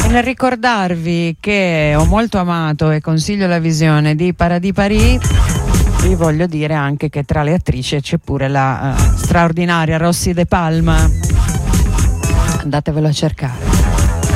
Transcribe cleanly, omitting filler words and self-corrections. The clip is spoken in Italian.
Nel ricordarvi che ho molto amato e consiglio la visione di Paradis Paris, vi voglio dire anche che tra le attrici c'è pure la straordinaria Rossi De Palma. Andatevelo a cercare.